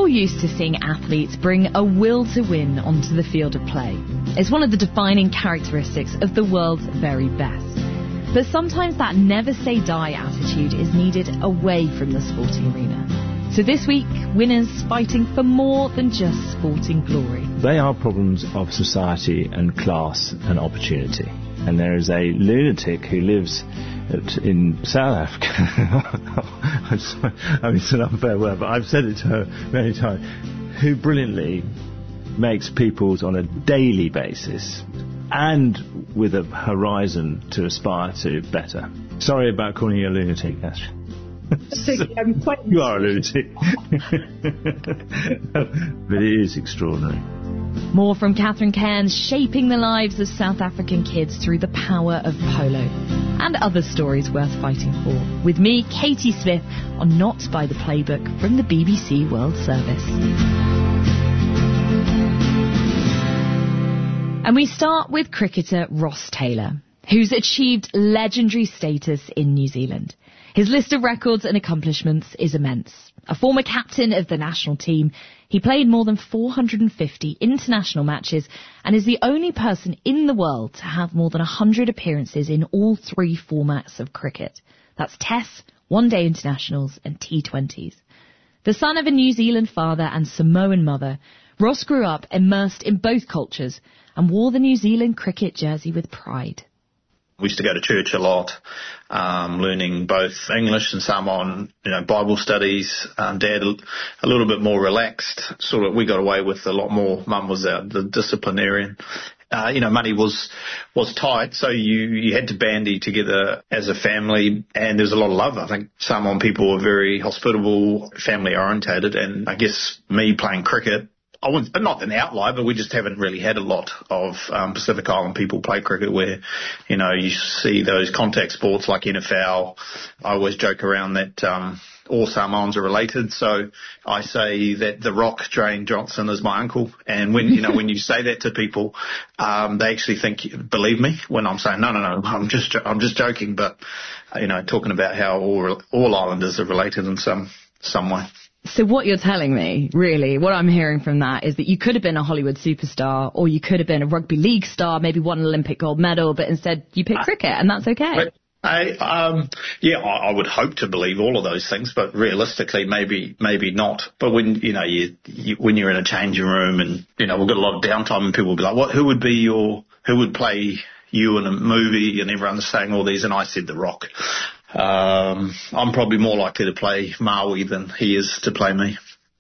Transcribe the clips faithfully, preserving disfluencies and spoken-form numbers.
used to seeing athletes bring a will to win onto the field of play. It's one of the defining characteristics of the world's very best. But sometimes that never say die attitude is needed away from the sporting arena. So this week, winners fighting for more than just sporting glory. They are problems of society and class and opportunity. And there is a lunatic who lives at, in South Africa. I'm sorry, I mean, it's an unfair word, but I've said it to her many times, who brilliantly makes people's on a daily basis and with a horizon to aspire to better. Sorry about calling you a lunatic, Ash. I'm quite you are a lunatic. But it is extraordinary. More from Catherine Cairns shaping the lives of South African kids through the power of polo. And other stories worth fighting for. With me, Katie Smith, on Not by the Playbook from the B B C World Service. And we start with cricketer Ross Taylor, who's achieved legendary status in New Zealand. His list of records and accomplishments is immense. A former captain of the national team, he played more than four hundred fifty international matches and is the only person in the world to have more than one hundred appearances in all three formats of cricket. That's Tests, One-Day Internationals and T twenties. The son of a New Zealand father and Samoan mother, Ross grew up immersed in both cultures and wore the New Zealand cricket jersey with pride. We used to go to church a lot, um, learning both English and Samoan, you know, Bible studies. Um, Dad a little bit more relaxed. Sort of, we got away with a lot more. Mum was out, the disciplinarian. Uh, you know, money was was tight, so you you had to bandy together as a family, and there's a lot of love. I think Samoan people were very hospitable, family orientated, and I guess me playing cricket, I wouldn't, not an outlier, but we just haven't really had a lot of um, Pacific Island people play cricket where, you know, you see those contact sports like N F L. I always joke around that um, all Samoans are related, so I say that The Rock, Dwayne Johnson, is my uncle. And when you know when you say that to people, um, they actually think, believe me, when I'm saying no, no, no, I'm just I'm just joking, but you know, talking about how all all islanders are related in some some way. So what you're telling me, really, what I'm hearing from that is that you could have been a Hollywood superstar or you could have been a rugby league star, maybe won an Olympic gold medal, but instead you picked cricket and that's okay. I, um, yeah, I, I would hope to believe all of those things, but realistically, maybe, maybe not. But when, you know, you, you, when you're in a changing room and, you know, we've got a lot of downtime and people will be like, what, who would be your, who would play you in a movie? And everyone's saying all these, and I said The Rock. Um, I'm probably more likely to play Maui than he is to play me.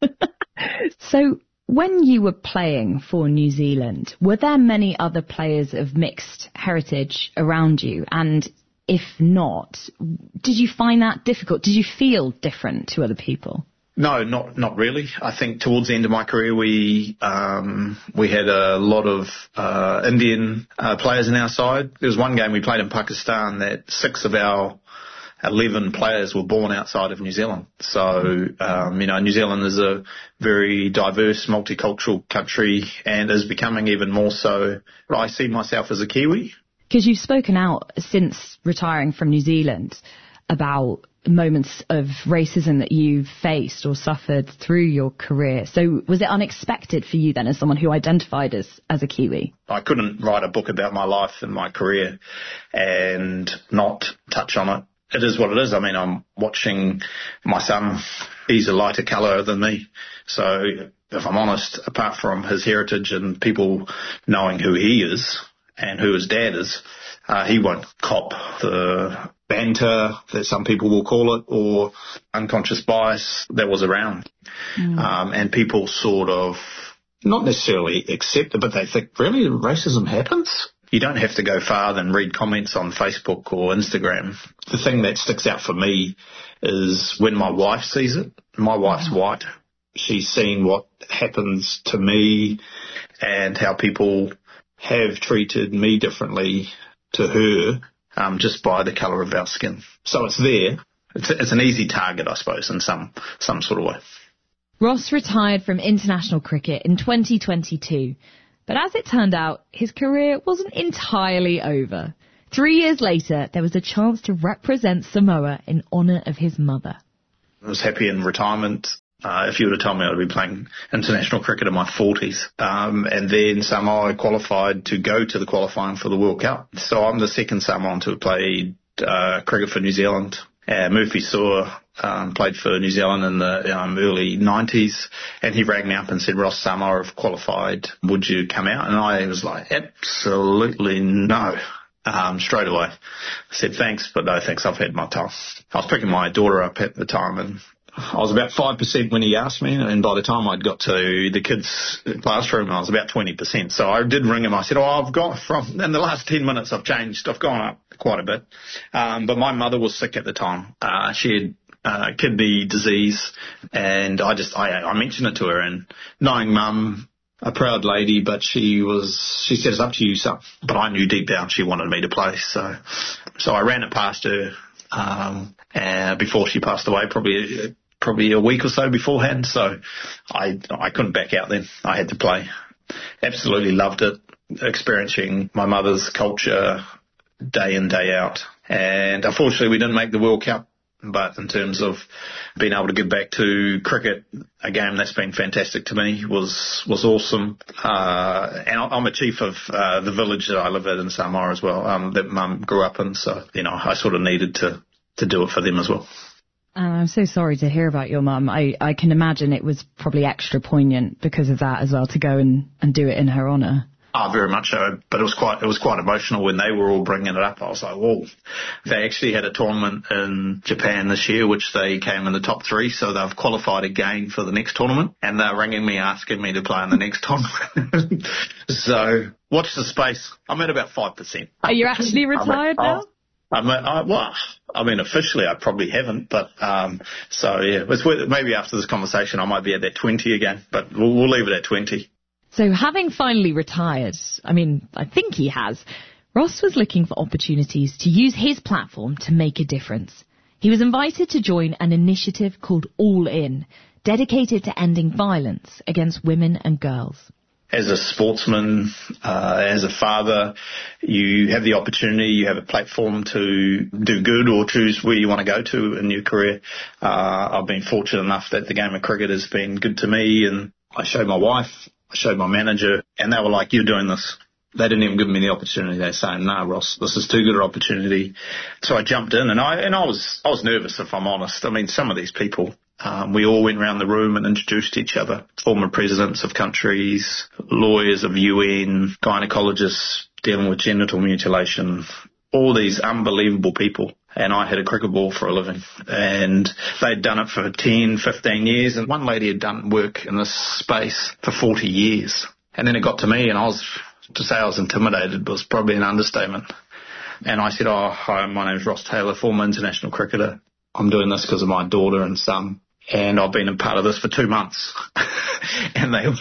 So when you were playing for New Zealand, were there many other players of mixed heritage around you? And if not, did you find that difficult? Did you feel different to other people? No, not not really. I think towards the end of my career, we um, we had a lot of uh, Indian uh, players in our side. There was one game we played in Pakistan that six of our eleven players were born outside of New Zealand. So, um, you know, New Zealand is a very diverse, multicultural country and is becoming even more so. I see myself as a Kiwi. Because you've spoken out since retiring from New Zealand about moments of racism that you've faced or suffered through your career. So was it unexpected for you then as someone who identified as, as a Kiwi? I couldn't write a book about my life and my career and not touch on it. It is what it is. I mean, I'm watching my son. He's a lighter colour than me. So if I'm honest, apart from his heritage and people knowing who he is and who his dad is, uh, he won't cop the banter that some people will call it or unconscious bias that was around. Mm. Um, and people sort of not necessarily accept it, but they think, really, racism happens? You don't have to go far than read comments on Facebook or Instagram. The thing that sticks out for me is when my wife sees it. My wife's white. She's seen what happens to me and how people have treated me differently to her um, just by the colour of our skin. So it's there. It's, it's an easy target, I suppose, in some, some sort of way. Ross retired from international cricket in twenty twenty-two. But as it turned out, his career wasn't entirely over. Three years later, there was a chance to represent Samoa in honour of his mother. I was happy in retirement. Uh, if you would have told me I'd be playing international cricket in my forties. Um, and then Samoa qualified to go to the qualifying for the World Cup. So I'm the second Samoan to have played uh, cricket for New Zealand. Uh, Murphy Saw um, played for New Zealand in the um, early nineties, and he rang me up and said, Ross, Samoa have qualified. Would you come out? And I was like, absolutely no. Um, straight away. I said, thanks, but no thanks, I've had my time. I was picking my daughter up at the time, and I was about five percent when he asked me, and by the time I'd got to the kids' classroom, I was about twenty percent. So I did ring him. I said, oh, I've gone from, in the last ten minutes I've changed. I've gone up quite a bit. Um, but my mother was sick at the time. Uh, she had uh, kidney disease, and I just, I, I mentioned it to her, and knowing mum, a proud lady, but she was, she said, it's up to you, son. But I knew deep down she wanted me to play. So, so I ran it past her, um, uh, before she passed away, probably, probably a week or so beforehand. So I, I couldn't back out then. I had to play. Absolutely loved it, experiencing my mother's culture day in, day out. And unfortunately we didn't make the World Cup. But in terms of being able to give back to cricket, a game that's been fantastic to me, was was awesome. Uh, and I'm a chief of uh, the village that I live in in Samoa as well, um, that Mum grew up in. So, you know, I sort of needed to, to do it for them as well. Uh, I'm so sorry to hear about your mum. I, I can imagine it was probably extra poignant because of that as well, to go and, and do it in her honour. Oh, very much so. But it was quite, it was quite emotional when they were all bringing it up. I was like, whoa. They actually had a tournament in Japan this year, which they came in the top three. So they've qualified again for the next tournament, and they're ringing me asking me to play in the next tournament. So watch the space. I'm at about five percent. Are you actually retired I'm at, now? I'm at, I, well, I mean, officially I probably haven't, but, um, so yeah, it's, maybe after this conversation I might be at that twenty again, but we'll, we'll leave it at twenty. So having finally retired, I mean, I think he has, Ross was looking for opportunities to use his platform to make a difference. He was invited to join an initiative called All In, dedicated to ending violence against women and girls. As a sportsman, uh, as a father, you have the opportunity, you have a platform to do good or choose where you want to go to in your career. Uh, I've been fortunate enough that the game of cricket has been good to me, and I showed my wife, I showed my manager, and they were like, you're doing this. They didn't even give me the opportunity. They were saying, no, Ross, this is too good an opportunity. So I jumped in, and I and I was I was nervous, if I'm honest. I mean, some of these people, um, we all went around the room and introduced each other. Former presidents of countries, lawyers of U N, gynecologists dealing with genital mutilation, all these unbelievable people. And I hit a cricket ball for a living. And they'd done it for ten, fifteen years. And one lady had done work in this space for forty years. And then it got to me, and I was, to say I was intimidated was probably an understatement. And I said, oh, hi, my name's Ross Taylor, former international cricketer. I'm doing this because of my daughter and son. And I've been a part of this for two months. And they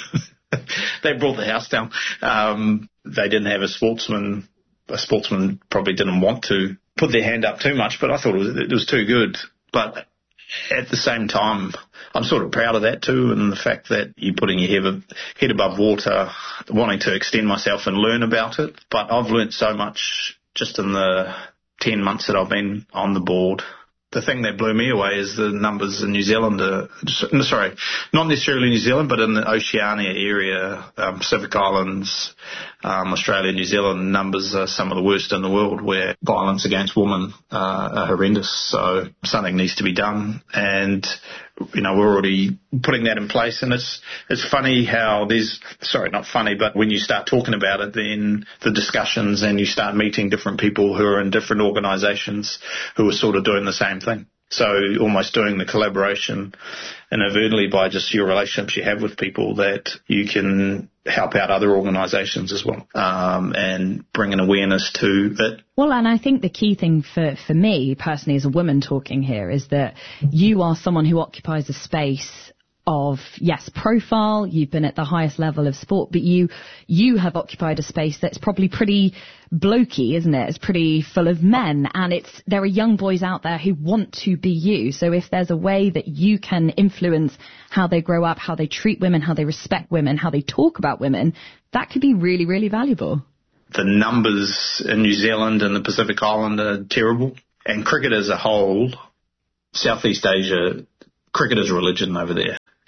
they brought the house down. Um, they didn't have a sportsman. A sportsman probably didn't want to put their hand up too much, but I thought it was, it was too good. But at the same time, I'm sort of proud of that too, and the fact that you're putting your head, head above water, wanting to extend myself and learn about it. But I've learnt so much just in the ten months that I've been on the board. The thing that blew me away is the numbers in New Zealand, are, sorry, not necessarily New Zealand, but in the Oceania area, um, Pacific Islands, um, Australia, New Zealand, numbers are some of the worst in the world, where violence against women uh, are horrendous. So something needs to be done, and you know, we're already putting that in place. And it's it's funny how there's, sorry, not funny, but when you start talking about it, then the discussions, and you start meeting different people who are in different organisations who are sort of doing the same thing. So almost doing the collaboration inadvertently by just your relationships you have with people, that you can help out other organisations as well, um, and bring an awareness to it. Well, and I think the key thing for, for me personally as a woman talking here is that you are someone who occupies a space of, yes, profile, you've been at the highest level of sport, but you you have occupied a space that's probably pretty blokey, isn't it? It's pretty full of men, and it's there are young boys out there who want to be you. So if there's a way that you can influence how they grow up, how they treat women, how they respect women, how they talk about women, that could be really, really valuable. The numbers in New Zealand and the Pacific Island are terrible, and cricket as a whole, Southeast Asia, cricket is religion over there.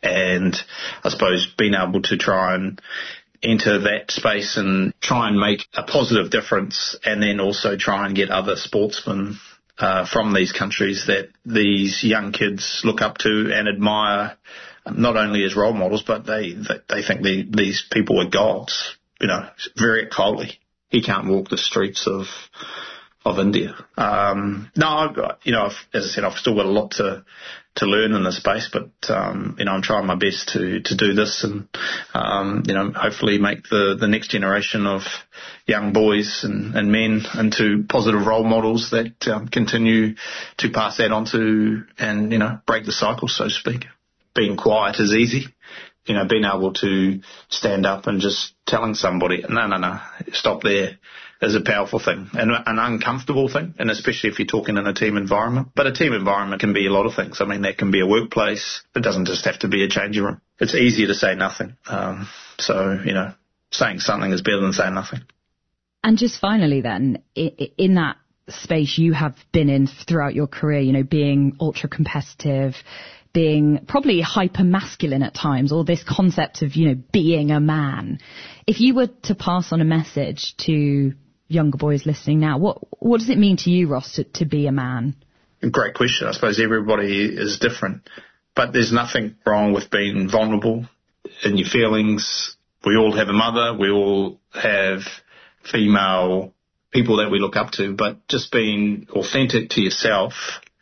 And I suppose being able to try and enter that space and try and make a positive difference, and then also try and get other sportsmen uh, from these countries that these young kids look up to and admire, not only as role models, but they they, they think the, these people are gods. You know, Virat Kohli, he can't walk the streets of of India. Um, no, I've got, you know, I've, as I said, I've still got a lot to to learn in this space, but um, you know, I'm trying my best to to do this, and um, you know, hopefully make the the next generation of young boys and, and men into positive role models that um, continue to pass that on to, and you know, break the cycle, so to speak. Being quiet is easy. You know, being able to stand up and just telling somebody, no, no, no, stop there, is a powerful thing, and an uncomfortable thing, and especially if you're talking in a team environment. But a team environment can be a lot of things. I mean, that can be a workplace. It doesn't just have to be a changing room. It's easier to say nothing. Um, so, you know, saying something is better than saying nothing. And just finally then, in that space you have been in throughout your career, you know, being ultra competitive, being probably hyper masculine at times, or this concept of, you know, being a man. If you were to pass on a message to younger boys listening now, what what does it mean to you, Ross, to, to be a man? Great question. I suppose everybody is different, but there's nothing wrong with being vulnerable in your feelings. We all have a mother. We all have female people that we look up to, but just being authentic to yourself.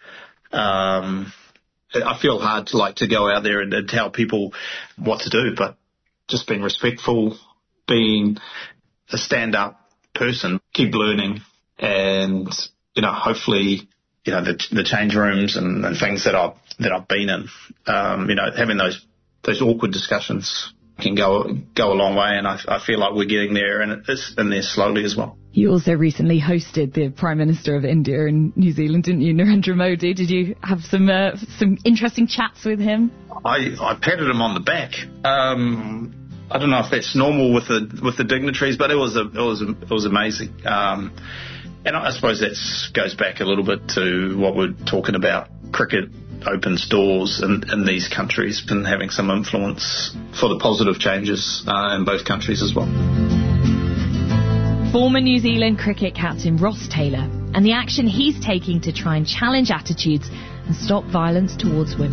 Um, I feel hard to like to go out there and, and tell people what to do, but just being respectful, being a stand-up person, keep learning, and you know, hopefully, you know, the, the change rooms and, and things that I've that I've been in, um, you know, having those those awkward discussions can go go a long way, and I, I feel like we're getting there, and it's in there slowly as well. You also recently hosted the Prime Minister of India and New Zealand, didn't you, Narendra Modi? Did you have some uh, some interesting chats with him? I, I patted him on the back. Um, I don't know if that's normal with the with the dignitaries, but it was a, it was a, it was amazing. Um, and I suppose that goes back a little bit to what we're talking about. Cricket opens doors in, in these countries and having some influence for the positive changes uh, in both countries as well. Former New Zealand cricket captain Ross Taylor, and the action he's taking to try and challenge attitudes and stop violence towards women.